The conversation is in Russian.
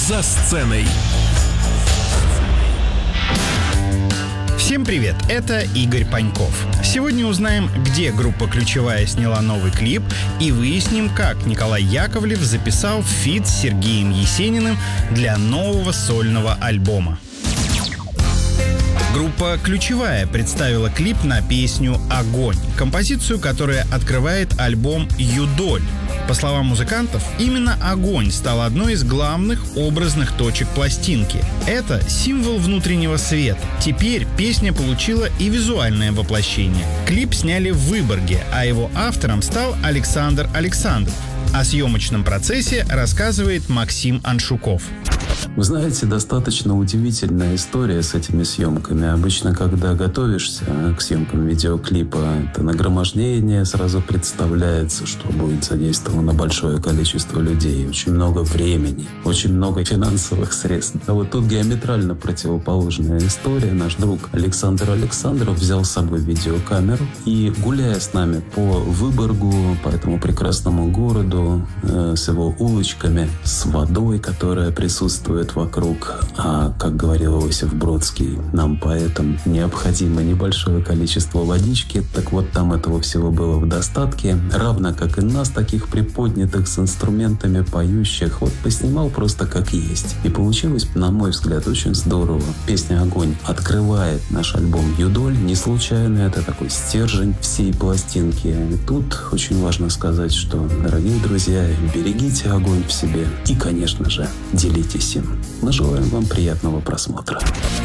«За сценой». Всем привет, это Игорь Паньков. Сегодня узнаем, где группа «Ключевая» сняла новый клип, и выясним, как Николай Яковлев записал фит с Сергеем Есениным для нового сольного альбома. Группа «Ключевая» представила клип на песню «Огонь», композицию, которая открывает альбом «Юдоль». По словам музыкантов, именно огонь стал одной из главных образных точек пластинки. Это символ внутреннего света. Теперь песня получила и визуальное воплощение. Клип сняли в Выборге, а его автором стал Александр Александров. О съемочном процессе рассказывает Максим Аншуков. Вы знаете, достаточно удивительная история с этими съемками. Обычно, когда готовишься к съемкам видеоклипа, это нагромождение сразу представляется, что будет задействовано большое количество людей, очень много времени, очень много финансовых средств. А вот тут диаметрально противоположная история. Наш друг Александр Александров взял с собой видеокамеру и, гуляя с нами по Выборгу, по этому прекрасному городу, с его улочками, с водой, которая присутствует вокруг. А, как говорил Иосиф Бродский, нам, поэтам, необходимо небольшое количество водички. Так вот, там этого всего было в достатке. Равно как и нас, таких приподнятых, с инструментами поющих. Вот поснимал просто как есть. И получилось, на мой взгляд, очень здорово. Песня «Огонь» открывает наш альбом «Юдоль». Не случайно, это такой стержень всей пластинки. И тут очень важно сказать, что, дорогие друзья, берегите огонь в себе. И, конечно же, делитесь им. Мы желаем вам приятного просмотра.